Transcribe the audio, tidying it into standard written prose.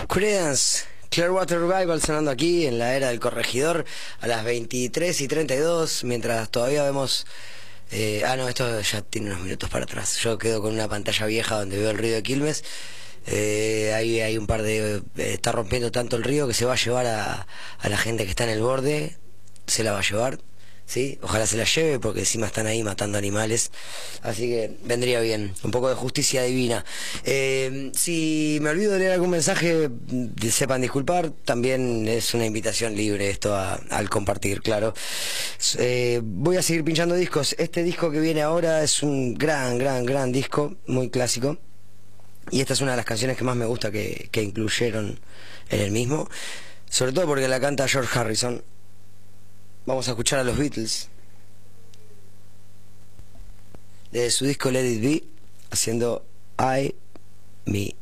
Creedence Clearwater Revival sonando aquí en la era del corregidor a las 23:32, mientras todavía vemos... no, esto ya tiene unos minutos para atrás. Yo quedo con una pantalla vieja donde veo el río de Quilmes. Ahí hay un par de... está rompiendo tanto el río que se va a llevar a la gente que está en el borde. Se la va a llevar, ¿sí? Ojalá se la lleve porque encima están ahí matando animales. Así que vendría bien, un poco de justicia divina. Si me olvido de leer algún mensaje, sepan disculpar. También es una invitación libre esto al compartir, claro. Voy a seguir pinchando discos. Este disco que viene ahora es un gran disco, muy clásico. Y esta es una de las canciones que más me gusta que incluyeron en el mismo. Sobre todo porque la canta George Harrison. Vamos a escuchar a los Beatles de su disco Let It Be haciendo I, Me